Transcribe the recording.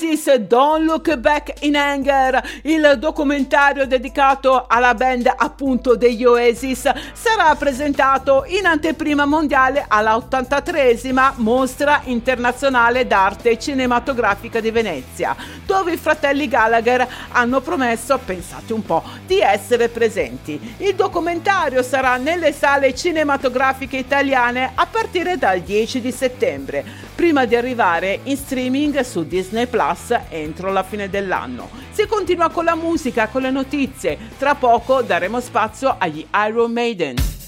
Oasis, Don't Look Back in Anger, il documentario dedicato alla band appunto degli Oasis, sarà presentato in anteprima mondiale alla 83esima Mostra Internazionale d'Arte Cinematografica di Venezia, dove i fratelli Gallagher hanno promesso, pensate un po', di essere presenti. Il documentario sarà nelle sale cinematografiche italiane a partire dal 10 di settembre, prima di arrivare in streaming su Disney Plus entro la fine dell'anno. Si continua con la musica, con le notizie. Tra poco daremo spazio agli Iron Maiden.